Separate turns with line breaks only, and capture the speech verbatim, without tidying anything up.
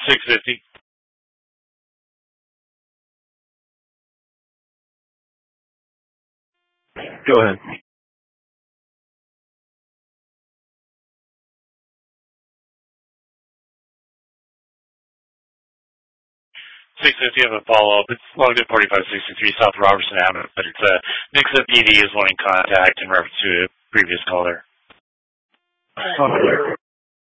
six fifty.
Go ahead.
six fifty of a follow-up. It's logged at forty-five sixty-three South Robertson Avenue, but it's a Nixa P D is wanting contact in reference to a previous caller.
Okay.